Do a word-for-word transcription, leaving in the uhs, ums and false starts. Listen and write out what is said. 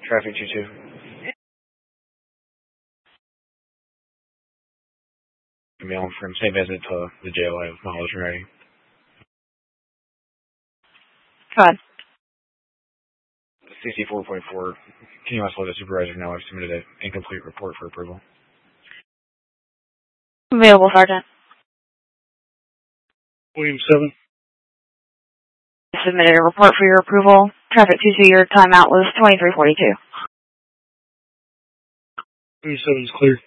Traffic two two. Mail from same visit to the jail. I have knowledge already. Go ahead. sixty-four point four. Can you also let the supervisor know I've submitted an incomplete report for approval? Available, Sergeant. William seven. Submitted a report for your approval. Traffic two two, your timeout was twenty-three forty-two. William seven is clear.